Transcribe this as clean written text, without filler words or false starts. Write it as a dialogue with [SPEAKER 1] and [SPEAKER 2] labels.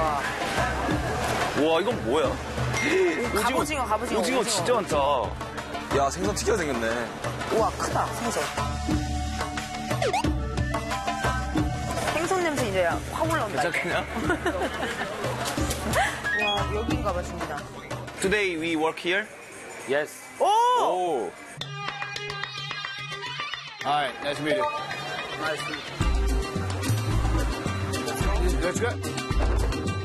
[SPEAKER 1] 우와, 이건 뭐야?
[SPEAKER 2] 갑오징어.
[SPEAKER 1] 오징어 진짜 많다.
[SPEAKER 3] 야, 생선 특이하게 생겼네.
[SPEAKER 2] 우와, 크다, 생선. 생선 냄새 이제 확 올라온다.
[SPEAKER 1] 괜찮겠냐?
[SPEAKER 2] 와, 여기인가 봐, 준비다.
[SPEAKER 1] Today we work here?
[SPEAKER 4] Yes.
[SPEAKER 2] 오!
[SPEAKER 1] 오.
[SPEAKER 4] All right, nice to meet you.
[SPEAKER 1] Nice.
[SPEAKER 4] That's good.